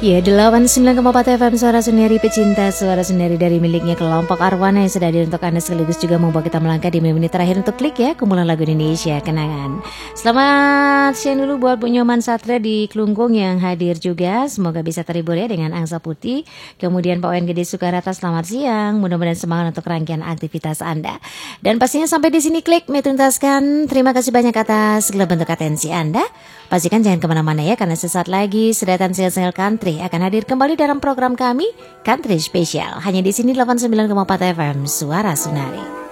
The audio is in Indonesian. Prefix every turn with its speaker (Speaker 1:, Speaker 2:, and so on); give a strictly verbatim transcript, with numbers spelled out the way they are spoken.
Speaker 1: Ya, delapan puluh sembilan koma empat F M Suara Suneri, pecinta Suara Suneri dari miliknya kelompok Arwana yang sudah hadir untuk Anda, sekaligus juga membawa kita melangkah di menit terakhir untuk klik ya kumpulan lagu Indonesia kenangan. Selamat siang dulu buat Bu Nyoman Satria di Klungkung yang hadir juga. Semoga bisa terhibur ya dengan angsa putih. Kemudian Pak Wen Gede Sukarata, selamat siang. Mudah-mudahan semangat untuk rangkaian aktivitas Anda. Dan pastinya sampai di sini klik metuntaskan. Terima kasih banyak atas segala bentuk atensi Anda. Pastikan jangan kemana-mana ya, karena sesaat lagi sedetan single-single country akan hadir kembali dalam program kami Country Special hanya di sini delapan puluh sembilan koma empat F M Suara Sunari.